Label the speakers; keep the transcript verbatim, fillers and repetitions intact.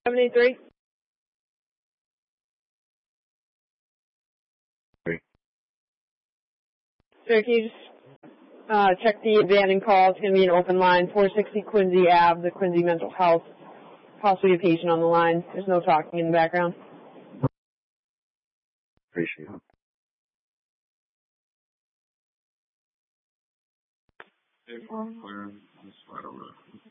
Speaker 1: seven eight three. Sir, can you just uh, check the abandoned call? It's going to be an open line, four sixty Quincy Avenue, the Quincy Mental Health. Possibly a patient on the line. There's no talking in the background.
Speaker 2: Appreciate it. Clear. Just right over.